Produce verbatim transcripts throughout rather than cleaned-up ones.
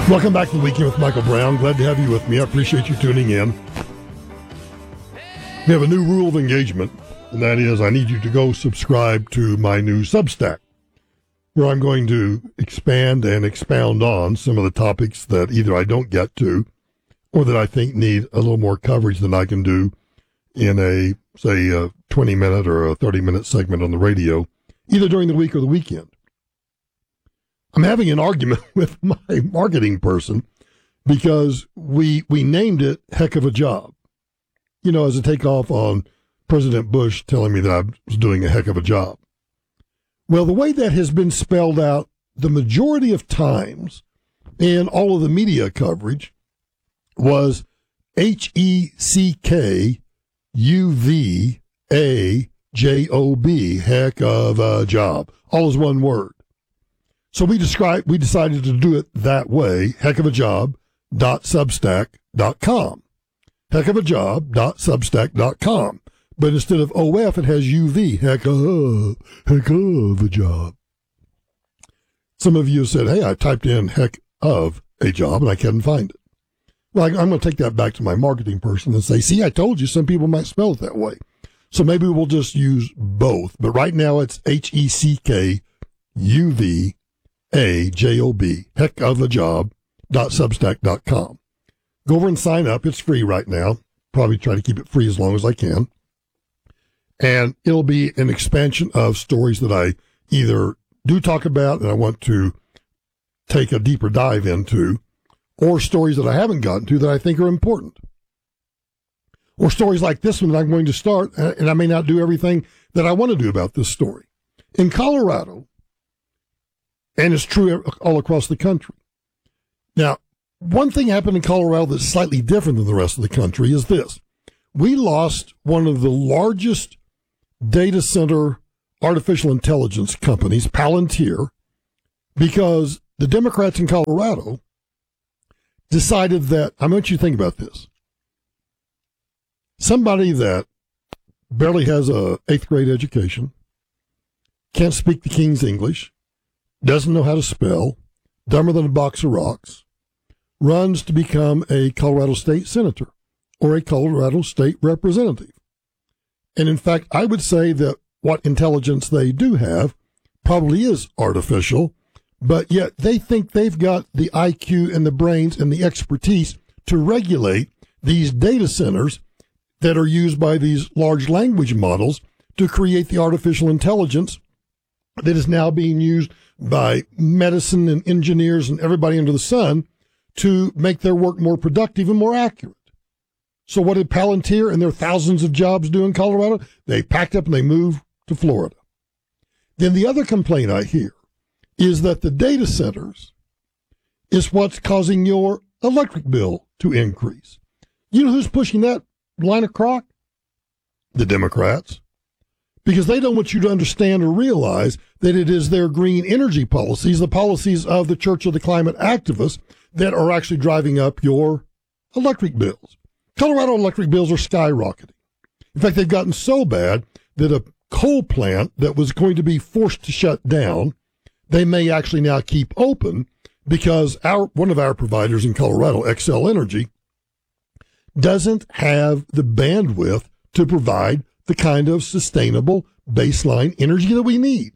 Welcome back to the Weekend with Michael Brown. Glad to have you with me. I appreciate you tuning in. We have a new rule of engagement, and that is I need you to go subscribe to my new Substack, where I'm going to expand and expound on some of the topics that either I don't get to or that I think need a little more coverage than I can do in a, say, a twenty-minute or a thirty-minute segment on the radio, either during the week or the weekend. I'm having an argument with my marketing person because we we named it Heck of a Job. You know, as a takeoff on President Bush telling me that I was doing a heck of a job. Well, the way that has been spelled out the majority of times in all of the media coverage was H E C K U V A J O B, heck of a job. All is one word. So we described, we decided to do it that way, heck of a job dot substack dot com. heck of a job dot substack dot com. But instead of O F, it has U V, heck of, heck of a job. Some of you said, hey, I typed in heck of a job and I couldn't find it. Well, I, I'm going to take that back to my marketing person and say, see, I told you some people might spell it that way. So maybe we'll just use both. But right now it's H E C K U V A J O B, heck of a job dot substack dot com. Go over and sign up. It's free right now. Probably try to keep it free as long as I can. And it'll be an expansion of stories that I either do talk about and I want to take a deeper dive into, or stories that I haven't gotten to that I think are important. Or stories like this one that I'm going to start, and I may not do everything that I want to do about this story. In Colorado, and it's true all across the country. Now, one thing happened in Colorado that's slightly different than the rest of the country is this. We lost one of the largest data center artificial intelligence companies, Palantir, because the Democrats in Colorado decided that, I want you to think about this. Somebody that barely has a eighth grade education, can't speak the King's English, doesn't know how to spell, dumber than a box of rocks, runs to become a Colorado state senator or a Colorado state representative. And in fact, I would say that what intelligence they do have probably is artificial, but yet they think they've got the I Q and the brains and the expertise to regulate these data centers that are used by these large language models to create the artificial intelligence that is now being used by medicine and engineers and everybody under the sun to make their work more productive and more accurate. So what did Palantir and their thousands of jobs do in Colorado? They packed up and they moved to Florida. Then the other complaint I hear is that the data centers is what's causing your electric bill to increase. You know who's pushing that line of crock? The Democrats. Because they don't want you to understand or realize that it is their green energy policies, the policies of the Church of the Climate Activists, that are actually driving up your electric bills. Colorado electric bills are skyrocketing. In fact, they've gotten so bad that a coal plant that was going to be forced to shut down, they may actually now keep open because our one of our providers in Colorado, Xcel Energy, doesn't have the bandwidth to provide the kind of sustainable baseline energy that we need.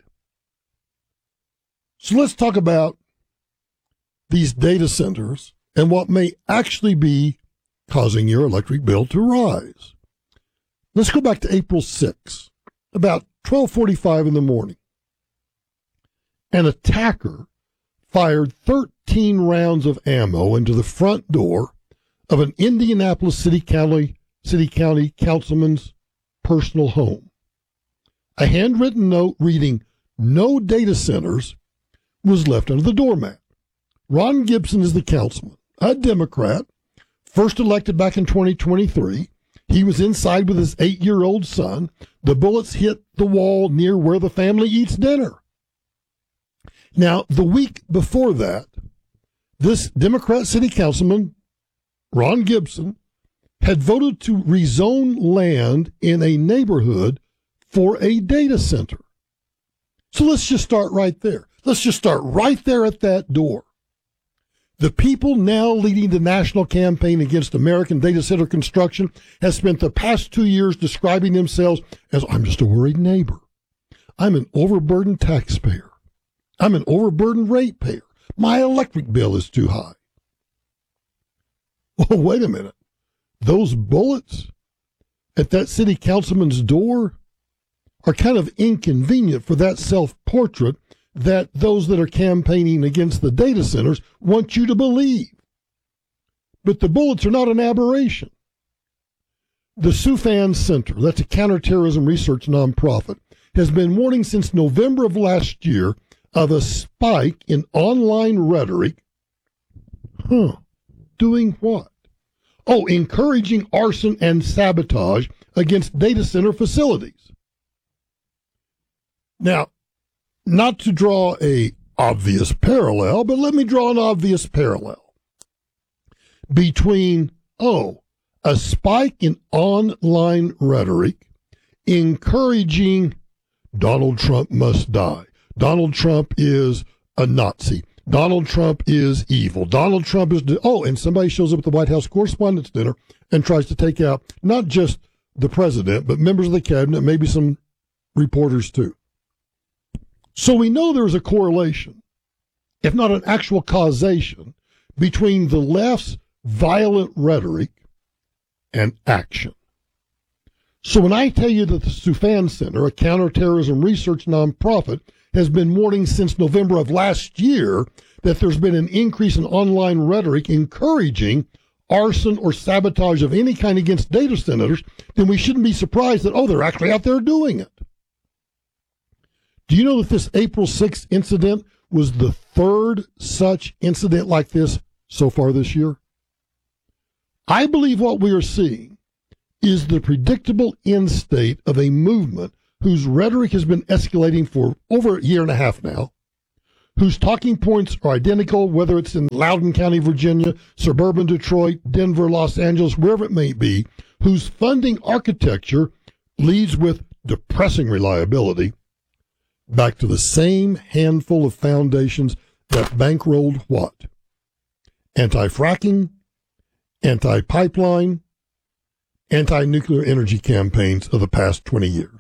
So let's talk about these data centers and what may actually be causing your electric bill to rise. Let's go back to April sixth, about twelve forty-five in the morning. An attacker fired thirteen rounds of ammo into the front door of an Indianapolis City County, City County councilman's personal home. A handwritten note reading, "No data centers," was left under the doormat. Ron Gibson is the councilman, a Democrat, first elected back in twenty twenty-three. He was inside with his eight-year-old son. The bullets hit the wall near where the family eats dinner. Now, the week before that, this Democrat city councilman, Ron Gibson, had voted to rezone land in a neighborhood for a data center. So let's just start right there. Let's just start right there at that door. The people now leading the national campaign against American data center construction has spent the past two years describing themselves as, I'm just a worried neighbor. I'm an overburdened taxpayer. I'm an overburdened ratepayer. My electric bill is too high. Well, wait a minute. Those bullets at that city councilman's door are kind of inconvenient for that self-portrait that those that are campaigning against the data centers want you to believe. But the bullets are not an aberration. The Soufan Center, that's a counterterrorism research nonprofit, has been warning since November of last year of a spike in online rhetoric. Huh. Doing what? Oh, encouraging arson and sabotage against data center facilities. Now, not to draw a obvious parallel, but let me draw an obvious parallel between, oh, a spike in online rhetoric encouraging Donald Trump must die. Donald Trump is a Nazi. Donald Trump is evil. Donald Trump is, oh, and somebody shows up at the White House Correspondents' Dinner and tries to take out not just the president, but members of the cabinet, maybe some reporters too. So we know there's a correlation, if not an actual causation, between the left's violent rhetoric and action. So when I tell you that the Soufan Center, a counterterrorism research nonprofit, has been warning since November of last year that there's been an increase in online rhetoric encouraging arson or sabotage of any kind against data centers, then we shouldn't be surprised that, oh, they're actually out there doing it. Do you know that this April sixth incident was the third such incident like this so far this year? I believe what we are seeing is the predictable end state of a movement whose rhetoric has been escalating for over a year and a half now, whose talking points are identical, whether it's in Loudoun County, Virginia, suburban Detroit, Denver, Los Angeles, wherever it may be, whose funding architecture leads with depressing reliability back to the same handful of foundations that bankrolled what? Anti-fracking, anti-pipeline, anti-nuclear energy campaigns of the past twenty years.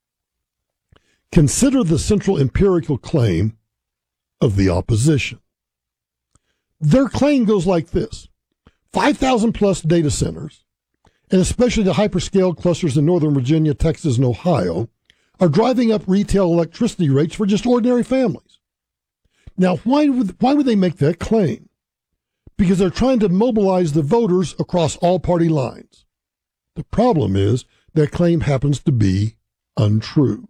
Consider the central empirical claim of the opposition. Their claim goes like this. five thousand plus data centers, and especially the hyperscale clusters in Northern Virginia, Texas, and Ohio, are driving up retail electricity rates for just ordinary families. Now, why would, why would they make that claim? Because they're trying to mobilize the voters across all party lines. The problem is that claim happens to be untrue.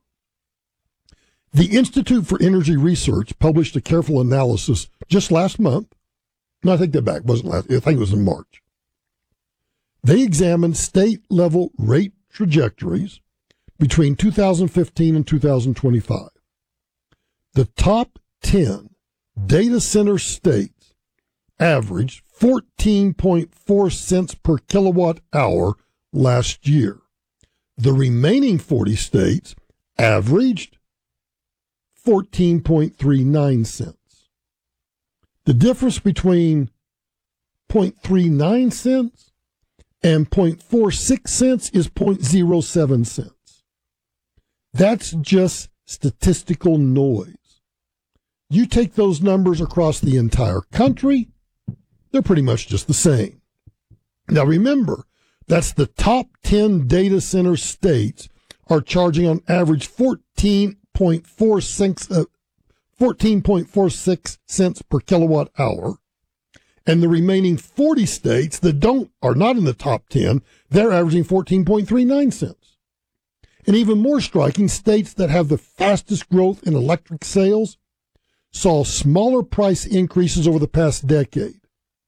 The Institute for Energy Research published a careful analysis just last month. No, I take that back. It wasn't last. I think it was in March. They examined state-level rate trajectories between two thousand fifteen and two thousand twenty-five. The top ten data center states averaged fourteen point four cents per kilowatt hour last year. The remaining forty states averaged fourteen point three nine cents. The difference between zero point three nine cents and zero point four six cents is zero point zero seven cents. That's just statistical noise. You take those numbers across the entire country, they're pretty much just the same. Now remember, that's the top ten data center states are charging on average fourteen point four six, uh, fourteen point four six cents per kilowatt hour. And the remaining forty states that don't are not in the top ten, they're averaging fourteen point three nine cents. And even more striking, states that have the fastest growth in electric sales saw smaller price increases over the past decade,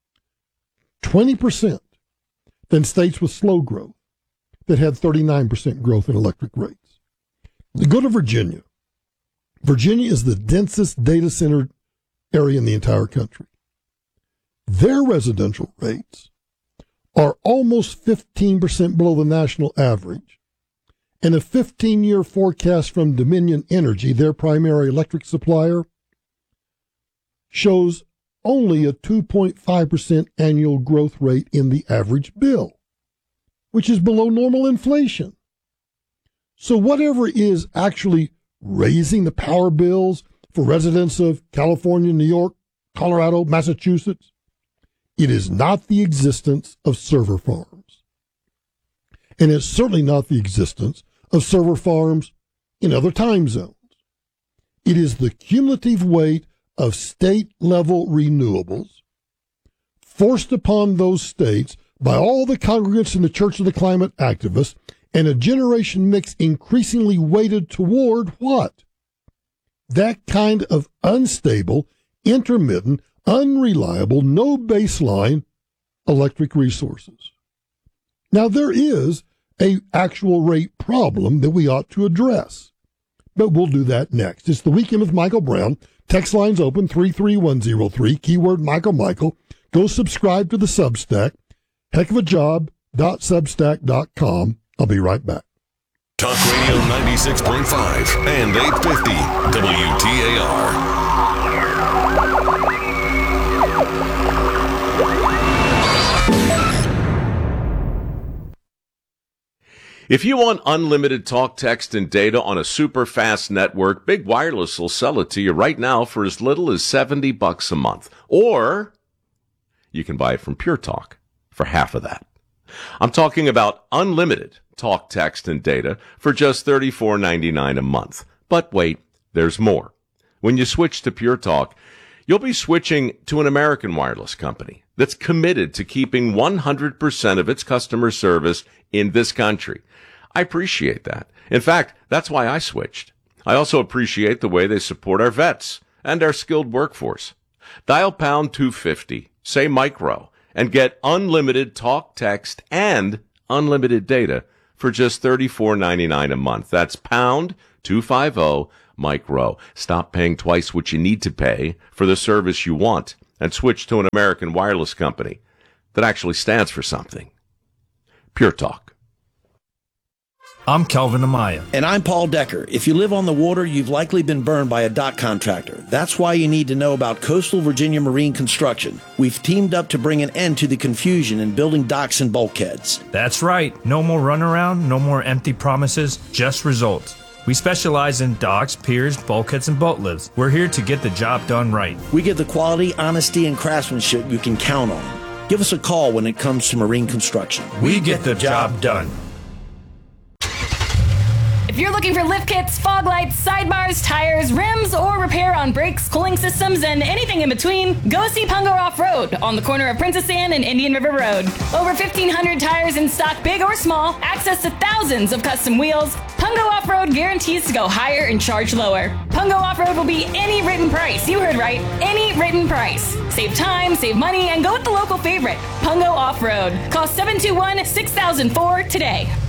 twenty percent, than states with slow growth that had thirty-nine percent growth in electric rates. Go to Virginia. Virginia is the densest data center area in the entire country. Their residential rates are almost fifteen percent below the national average. And a fifteen-year forecast from Dominion Energy, their primary electric supplier, shows only a two point five percent annual growth rate in the average bill, which is below normal inflation. So whatever is actually raising the power bills for residents of California, New York, Colorado, Massachusetts, it is not the existence of server farms. And it's certainly not the existence of server farms in other time zones. It is the cumulative weight of state-level renewables forced upon those states by all the congregants in the Church of the Climate activists and a generation mix increasingly weighted toward what? That kind of unstable, intermittent, unreliable, no baseline electric resources. Now, there is a actual rate problem that we ought to address, but we'll do that next. It's the Weekend with Michael Brown. Text lines open three three one zero three, keyword Michael Michael. Go subscribe to the Substack, heck of a job dot substack dot com. I'll be right back. Talk Radio ninety-six point five and eight fifty W T A R. If you want unlimited talk, text, and data on a super fast network, Big Wireless will sell it to you right now for as little as seventy bucks a month. Or you can buy it from Pure Talk for half of that. I'm talking about unlimited talk, text, and data for just thirty-four ninety-nine a month. But wait, there's more. When you switch to Pure Talk, you'll be switching to an American wireless company that's committed to keeping one hundred percent of its customer service in this country. I appreciate that. In fact, that's why I switched. I also appreciate the way they support our vets and our skilled workforce. Dial pound two fifty, say micro, and get unlimited talk, text, and unlimited data for just thirty-four ninety-nine a month. That's pound two fifty micro. Stop paying twice what you need to pay for the service you want and switch to an American wireless company that actually stands for something. Pure Talk. I'm Kelvin Amaya. And I'm Paul Decker. If you live on the water, you've likely been burned by a dock contractor. That's why you need to know about Coastal Virginia Marine Construction. We've teamed up to bring an end to the confusion in building docks and bulkheads. That's right. No more runaround, no more empty promises, just results. We specialize in docks, piers, bulkheads, and boat lifts. We're here to get the job done right. We give the quality, honesty, and craftsmanship you can count on. Give us a call when it comes to marine construction. We, we get, get the, the job, job done. If you're looking for lift kits, fog lights, sidebars, tires, rims, or repair on brakes, cooling systems, and anything in between, go see Pungo Off-Road on the corner of Princess Anne and Indian River Road. Over fifteen hundred tires in stock, big or small, access to thousands of custom wheels. Pungo Off-Road guarantees to go higher and charge lower. Pungo Off-Road will be any written price. You heard right, any written price. Save time, save money, and go with the local favorite, Pungo Off-Road. Call seven two one, six thousand four today.